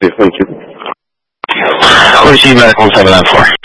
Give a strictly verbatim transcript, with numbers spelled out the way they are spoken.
Thank you. We'll see you back on seven nine four.